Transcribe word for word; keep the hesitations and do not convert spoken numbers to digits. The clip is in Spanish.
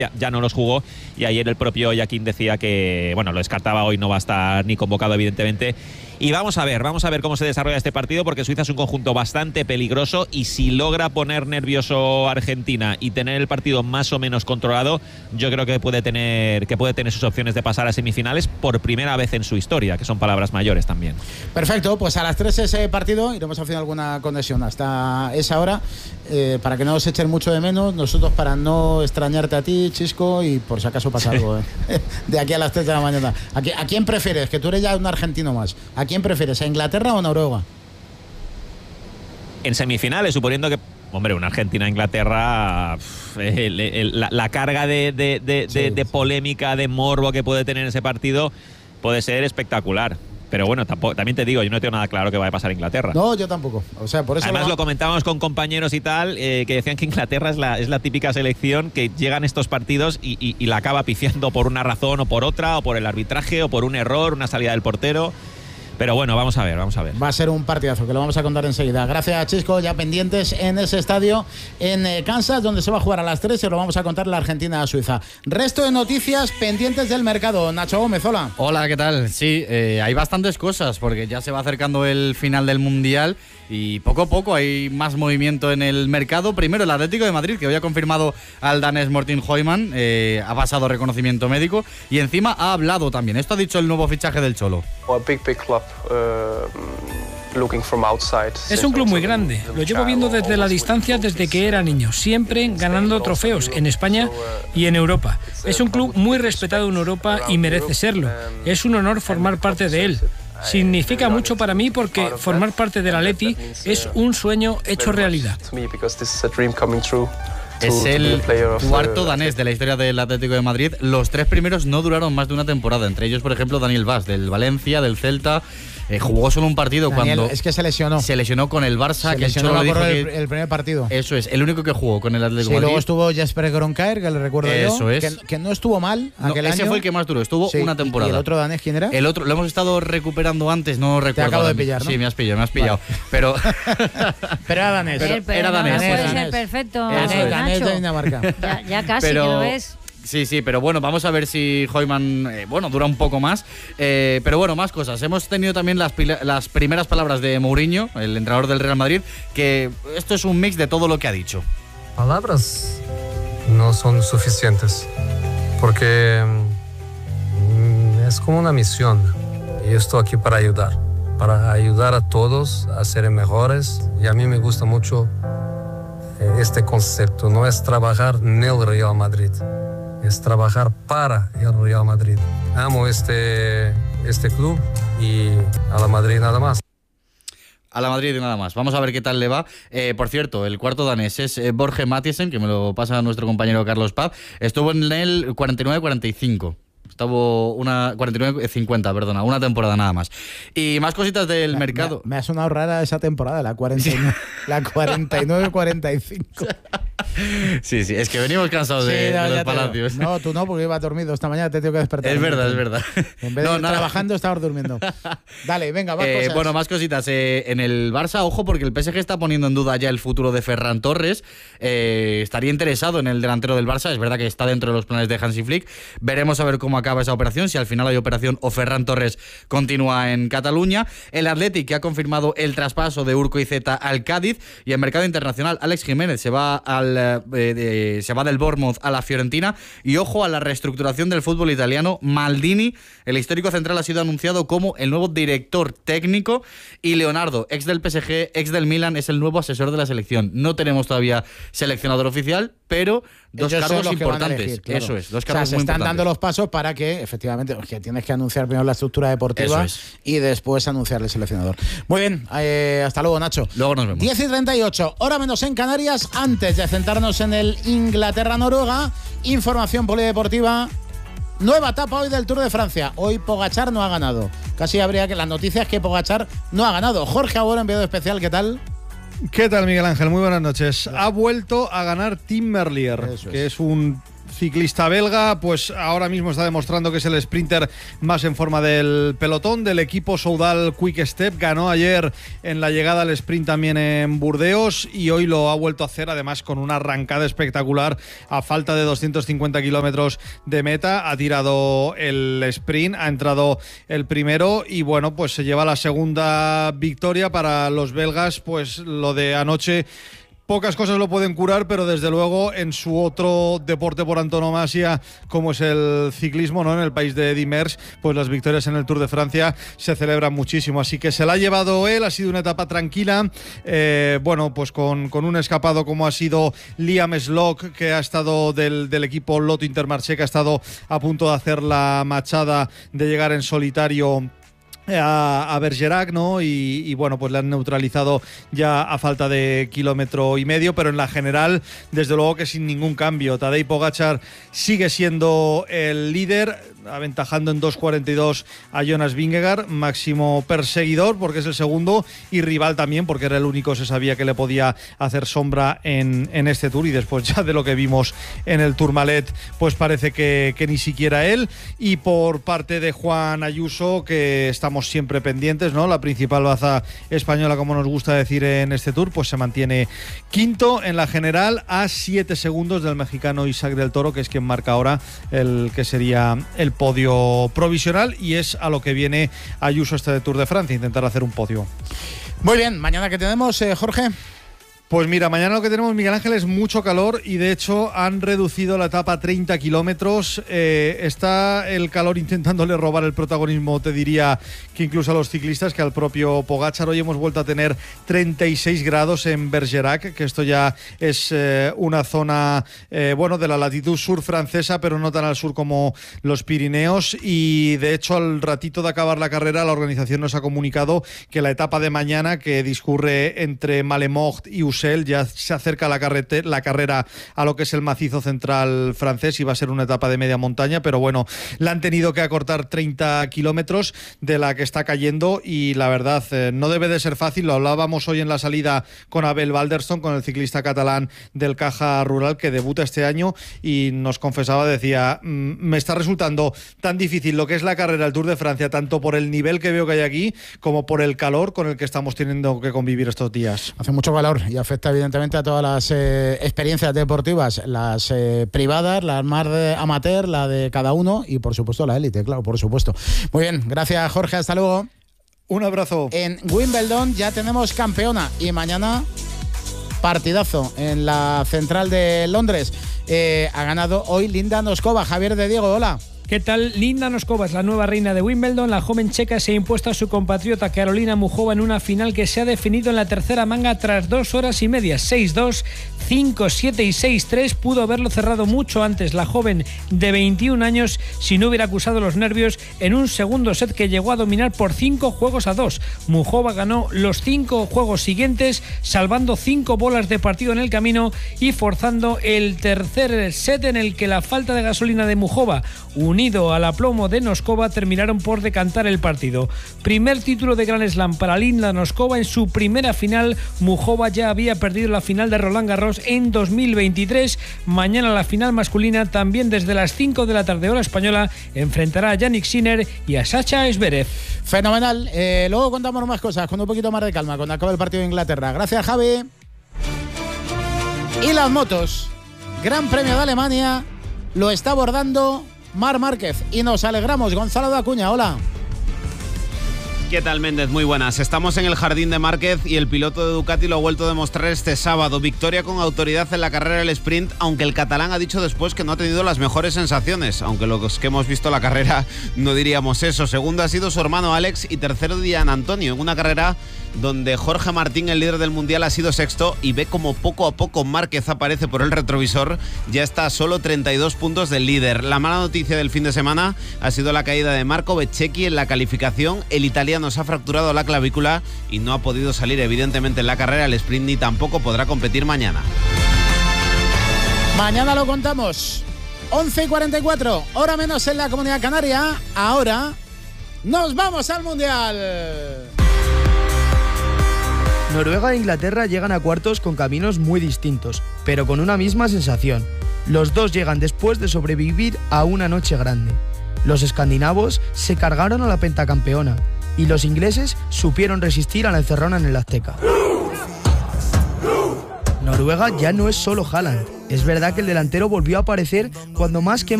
ya, ya no los jugó, y ayer el propio Yakin decía que, bueno, lo descartaba, hoy no va a estar ni convocado evidentemente. Y vamos a ver, vamos a ver cómo se desarrolla este partido, porque Suiza es un conjunto bastante peligroso, y si logra poner nervioso a Argentina y tener el partido más o menos controlado, yo creo que puede tener que puede tener sus opciones de pasar a semifinales por primera vez en su historia, que son palabras mayores también. Perfecto, pues a las tres ese partido iremos haciendo alguna conexión hasta esa hora, eh, para que no os echen mucho de menos, nosotros para no extrañarte a ti, Chisco, y por si acaso pasa algo eh, de aquí a las tres de la mañana. ¿A, ¿A quién prefieres? Que tú eres ya un argentino más. ¿A quién prefieres? ¿A Inglaterra o a Noruega? En semifinales, suponiendo que, hombre, una Argentina-Inglaterra, el, el, la, la carga de, de, de, sí, de, de polémica, de morbo que puede tener ese partido puede ser espectacular. Pero bueno, tampoco, también te digo, yo no tengo nada claro que vaya a pasar a Inglaterra. No, yo tampoco. O sea, por eso Además, lo, lo comentábamos con compañeros y tal, eh, que decían que Inglaterra es la, es la típica selección que llegan estos partidos y, y, y la acaba pifiando por una razón o por otra, o por el arbitraje, o por un error, una salida del portero. Pero bueno, vamos a ver, vamos a ver. Va a ser un partidazo, que lo vamos a contar enseguida. Gracias, Chisco. Ya pendientes en ese estadio en eh, Kansas, donde se va a jugar a las tres, y lo vamos a contar la Argentina-Suiza. Resto de noticias pendientes del mercado. Nacho Gómez, hola. Hola, ¿qué tal? Sí, eh, hay bastantes cosas, porque ya se va acercando el final del Mundial y poco a poco hay más movimiento en el mercado. Primero, el Atlético de Madrid, que hoy ha confirmado al danés Morten Højmann, eh, ha pasado reconocimiento médico y encima ha hablado también. Esto ha dicho el nuevo fichaje del Cholo. A big, big club. Uh, looking from outside. Es un club muy grande, lo llevo viendo desde la distancia desde que era niño, siempre ganando trofeos en España y en Europa. Es un club muy respetado en Europa y merece serlo. Es un honor formar parte de él. Significa mucho para mí porque formar parte del Atleti es un sueño hecho realidad. Es el cuarto danés de la historia del Atlético de Madrid. Los tres primeros no duraron más de una temporada. Entre ellos, por ejemplo, Daniel Vaz, del Valencia, del Celta. Eh, jugó solo un partido Daniel, cuando... Es que se lesionó. Se lesionó con el Barça. Se que lesionó el, dijo que, el, el primer partido. Eso es, el único que jugó con el Atlético sí, de Madrid. Luego estuvo Jesper Gronkaer, que le recuerdo eso yo. Es. Que, que no estuvo mal no, aquel ese año. fue el que más duró, estuvo sí, una temporada. ¿Y el otro danés quién era? El otro, lo hemos estado recuperando antes, no recuerdo. Te acabo de pillar, ¿no? Sí, me has pillado, me has pillado. Vale. Pero... pero era danés. Pero, pero era no, danés. no puede danés. ser perfecto, danés, danés de Dinamarca. Ya, ya casi, pero, que lo ves. Sí, sí, pero bueno, vamos a ver si Højmann, eh, bueno, dura un poco más. Eh, pero bueno, más cosas. Hemos tenido también las, las primeras palabras de Mourinho, el entrenador del Real Madrid, que esto es un mix de todo lo que ha dicho. Palabras no son suficientes, porque mm, es como una misión. Y estoy aquí para ayudar, para ayudar a todos a ser mejores. Y a mí me gusta mucho este concepto, no es trabajar en el Real Madrid, es trabajar para el Real Madrid. Amo este, este club y a la Madrid nada más. A la Madrid y nada más. Vamos a ver qué tal le va. Eh, por cierto, el cuarto danés es eh, Borge Mathiesen, que me lo pasa nuestro compañero Carlos Paz. Estuvo en el cuarenta y nueve cuarenta y cinco. Estuvo una cuarenta y nueve cincuenta, perdona, una temporada nada más. Y más cositas del me, mercado. Me, me ha sonado rara esa temporada, la cuarenta y nueve, la cuarenta y nueve cuarenta y cinco. Sí, sí, es que venimos cansados sí, de, no, de los palacios. No, tú no, porque iba dormido esta mañana, te tengo que despertar. Es verdad, es verdad. En vez de no, ir nada. trabajando, estabas durmiendo. Dale, venga, más eh, cosas. Bueno, más cositas. Eh, en el Barça, ojo, porque el P S G está poniendo en duda ya el futuro de Ferran Torres. Eh, estaría interesado en el delantero del Barça. Es verdad que está dentro de los planes de Hansi Flick. Veremos a ver cómo acaba esa operación, si al final hay operación o Ferran Torres continúa en Cataluña. El Athletic, que ha confirmado el traspaso de Urco Iceta al Cádiz. Y en mercado internacional, Alex Jiménez se va al eh, de, se va del Bournemouth a la Fiorentina. Y ojo a la reestructuración del fútbol italiano. Maldini, el histórico central, ha sido anunciado como el nuevo director técnico, y Leonardo, ex del P S G, ex del Milan, es el nuevo asesor de la selección. No tenemos todavía seleccionador oficial, pero dos Ellos cargos importantes. Elegir, claro. Eso es, dos cargos o sea, se muy están importantes. dando los pasos para que, efectivamente, que tienes que anunciar primero la estructura deportiva es. y después anunciar el seleccionador. Muy bien, eh, hasta luego, Nacho. Luego nos vemos. diez y treinta y ocho, hora menos en Canarias. Antes de centrarnos en el Inglaterra-Noruega, información polideportiva. Nueva etapa hoy del Tour de Francia. Hoy Pogačar no ha ganado. Casi habría que... La noticia es que Pogačar no ha ganado. Jorge Agüero, enviado especial, ¿qué tal? ¿Qué tal, Miguel Ángel? Muy buenas noches. Ha vuelto a ganar Tim Merlier, Eso es. que es un ciclista belga, pues ahora mismo está demostrando que es el sprinter más en forma del pelotón del equipo Soudal Quick Step. Ganó ayer en la llegada al sprint también en Burdeos y hoy lo ha vuelto a hacer, además con una arrancada espectacular a falta de doscientos cincuenta kilómetros de meta. Ha tirado el sprint, ha entrado el primero y bueno, pues se lleva la segunda victoria para los belgas. Pues lo de anoche, pocas cosas lo pueden curar, pero desde luego en su otro deporte por antonomasia, como es el ciclismo, ¿no? En el país de Eddy Merckx, pues las victorias en el Tour de Francia se celebran muchísimo. Así que se la ha llevado él, ha sido una etapa tranquila. Eh, bueno, pues con, con un escapado como ha sido Liam Slock, que ha estado del, del equipo Lotto Intermarché, que ha estado a punto de hacer la machada de llegar en solitario a, a Bergerac, ¿no? Y, y bueno, pues le han neutralizado ya a falta de kilómetro y medio, pero en la general, desde luego que sin ningún cambio. Tadej Pogačar sigue siendo el líder, aventajando en dos cuarenta y dos a Jonas Vingegaard, máximo perseguidor porque es el segundo y rival también porque era el único, se sabía que le podía hacer sombra en, en este Tour, y después ya de lo que vimos en el Tourmalet, pues parece que, que ni siquiera él. Y por parte de Juan Ayuso, que estamos siempre pendientes, ¿no? La principal baza española, como nos gusta decir en este Tour, pues se mantiene quinto en la general a siete segundos del mexicano Isaac del Toro, que es quien marca ahora el que sería el podio provisional, y es a lo que viene Ayuso este Tour de Francia, intentar hacer un podio. Muy bien, mañana que tenemos, eh, Jorge. Pues mira, mañana lo que tenemos, Miguel Ángel, es mucho calor y de hecho han reducido la etapa a treinta kilómetros. Eh, está el calor intentándole robar el protagonismo, te diría que incluso a los ciclistas, que al propio Pogačar. Hoy hemos vuelto a tener treinta y seis grados en Bergerac, que esto ya es eh, una zona eh, bueno, de la latitud sur francesa, pero no tan al sur como los Pirineos. Y de hecho, al ratito de acabar la carrera, la organización nos ha comunicado que la etapa de mañana, que discurre entre Malemort y Ussel, ya se acerca la, carrete, la carrera a lo que es el macizo central francés, y va a ser una etapa de media montaña, pero bueno, la han tenido que acortar treinta kilómetros de la que está cayendo, y la verdad eh, no debe de ser fácil. Lo hablábamos hoy en la salida con Abel Balderston, con el ciclista catalán del Caja Rural, que debuta este año, y nos confesaba, decía, me está resultando tan difícil lo que es la carrera del Tour de Francia, tanto por el nivel que veo que hay aquí como por el calor con el que estamos teniendo que convivir estos días. Hace mucho calor y afecta evidentemente a todas las eh, experiencias deportivas, las eh, privadas, las más de amateur, la de cada uno, y por supuesto la élite, claro, por supuesto. Muy bien, gracias Jorge, hasta luego. Un abrazo. En Wimbledon ya tenemos campeona y mañana partidazo en la central de Londres. Eh, ha ganado hoy Linda Noskova. Javier de Diego, hola. ¿Qué tal? Linda Noskova es la nueva reina de Wimbledon. La joven checa se ha impuesto a su compatriota Karolina Muchova en una final que se ha definido en la tercera manga tras dos horas y media. seis dos, cinco siete y seis tres. Pudo haberlo cerrado mucho antes la joven de veintiún años si no hubiera acusado los nervios en un segundo set que llegó a dominar por cinco juegos a dos. Muchova ganó los cinco juegos siguientes, salvando cinco bolas de partido en el camino y forzando el tercer set, en el que la falta de gasolina de Muchova, unido al aplomo de Noskova, terminaron por decantar el partido. Primer título de Grand Slam para Linda Noskova en su primera final. Muchova ya había perdido la final de Roland Garros en dos mil veintitrés. Mañana la final masculina, también desde las cinco de la tarde hora española, enfrentará a Jannik Sinner y a Sasha Zverev. Fenomenal. Eh, luego contamos más cosas con un poquito más de calma cuando acabe el partido de Inglaterra. Gracias, Javi. Y las motos. Gran Premio de Alemania lo está abordando Marc Márquez y nos alegramos. Gonzalo de Acuña, hola. ¿Qué tal, Méndez? Muy buenas. Estamos en el jardín de Márquez y el piloto de Ducati lo ha vuelto a demostrar este sábado. Victoria con autoridad en la carrera del sprint, aunque el catalán ha dicho después que no ha tenido las mejores sensaciones, aunque los que hemos visto la carrera no diríamos eso. Segundo ha sido su hermano Alex y tercero Dian Antonio, en una carrera donde Jorge Martín, el líder del Mundial, ha sido sexto, y ve como poco a poco Márquez aparece por el retrovisor. Ya está a solo treinta y dos puntos del líder. La mala noticia del fin de semana ha sido la caída de Marco Bezzecchi en la calificación. El italiano se ha fracturado la clavícula y no ha podido salir evidentemente en la carrera al sprint, ni tampoco podrá competir mañana. Mañana lo contamos. once y cuarenta y cuatro, hora menos en la Comunidad Canaria. Ahora nos vamos al Mundial. Noruega e Inglaterra llegan a cuartos con caminos muy distintos, pero con una misma sensación. Los dos llegan después de sobrevivir a una noche grande. Los escandinavos se cargaron a la pentacampeona y los ingleses supieron resistir a la encerrona en el Azteca. Noruega ya no es solo Haaland. Es verdad que el delantero volvió a aparecer cuando más que